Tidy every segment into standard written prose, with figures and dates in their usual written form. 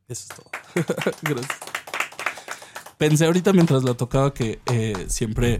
Eso es todo. Gracias. Pensé ahorita mientras la tocaba que siempre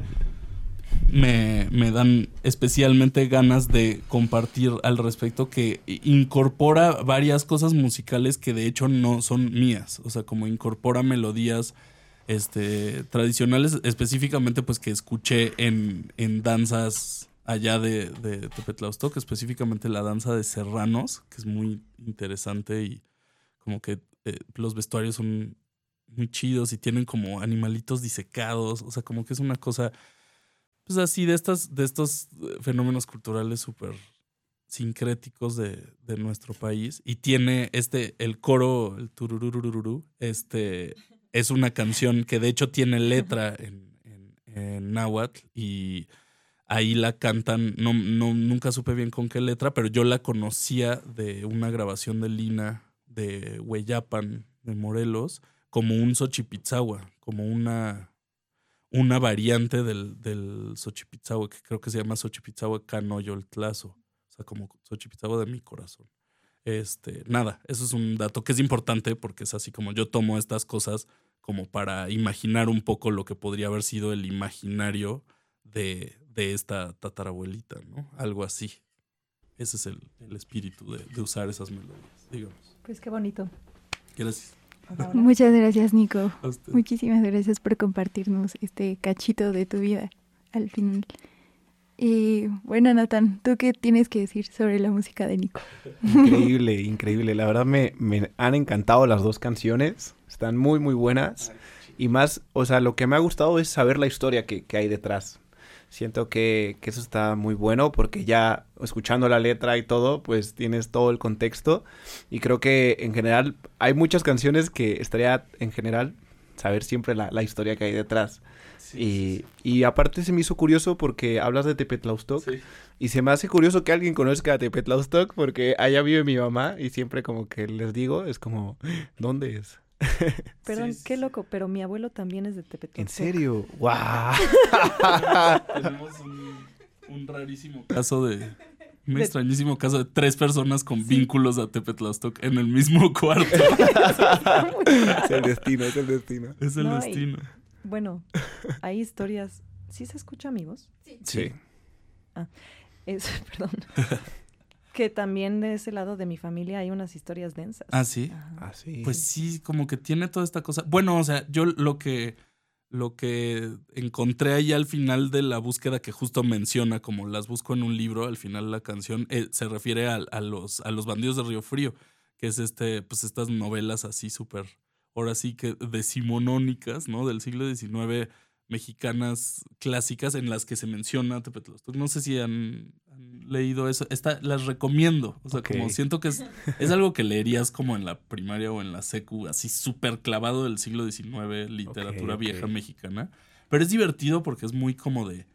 me dan especialmente ganas de compartir al respecto, que incorpora varias cosas musicales que de hecho no son mías. O sea, como incorpora melodías tradicionales, específicamente pues que escuché en danzas allá de Tepetlaustok, específicamente la danza de serranos, que es muy interesante y como que los vestuarios son muy chidos y tienen como animalitos disecados. O sea, como que es una cosa pues así de estos fenómenos culturales súper sincréticos de nuestro país. Y tiene el coro, el turururururu, es una canción que de hecho tiene letra en náhuatl y ahí la cantan, nunca supe bien con qué letra, pero yo la conocía de una grabación de Lina de Hueyapan, de Morelos, como un Xochipitzahua, como una variante del Xochipitzahua, que creo que se llama Xochipitzahua Canoyoltlazo, o sea, como Xochipitzahua de mi corazón. Nada, eso es un dato que es importante porque es así como yo tomo estas cosas como para imaginar un poco lo que podría haber sido el imaginario de esta tatarabuelita, ¿no? Algo así. Ese es el espíritu de usar esas melodías, digamos. Pues qué bonito. Gracias. Muchas gracias, Nico. A usted. Muchísimas gracias por compartirnos este cachito de tu vida al final. Y bueno, Nathan, ¿tú qué tienes que decir sobre la música de Nico? Increíble, increíble. La verdad me han encantado las dos canciones. Están muy, muy buenas. Y más, o sea, lo que me ha gustado es saber la historia que hay detrás. Siento que eso está muy bueno porque ya escuchando la letra y todo, pues tienes todo el contexto. Y creo que en general hay muchas canciones que estaría en general saber siempre la historia que hay detrás. Sí. Y aparte se me hizo curioso porque hablas de Tepetlaustok. Sí. Y se me hace curioso que alguien conozca a Tepetlaustok porque allá vive mi mamá y siempre como que les digo, es como, ¿dónde es? Perdón, qué loco, pero mi abuelo también es de Tepetlaustok. ¿En serio? ¡Guau! Tenemos un rarísimo caso un extrañísimo caso de 3 personas con vínculos a Tepetlaustok en el mismo cuarto. Es el destino, es el destino. Es el destino. Bueno, hay historias. ¿Sí se escucha, amigos? Sí. Perdón. Que también de ese lado de mi familia hay unas historias densas. ¿Ah, sí? Ah, sí. Pues sí, como que tiene toda esta cosa. Bueno, o sea, yo lo que encontré ahí al final de la búsqueda que justo menciona, como las busco en un libro, al final la canción se refiere a los bandidos de Río Frío, que es pues estas novelas así súper, ahora sí que decimonónicas, ¿no? Del siglo XIX, mexicanas clásicas en las que se menciona Tepetlaustok. No sé si han leído eso. Las recomiendo. O sea, como siento que es algo que leerías como en la primaria o en la secu, así súper clavado del siglo XIX, literatura vieja mexicana. Pero es divertido porque es muy como de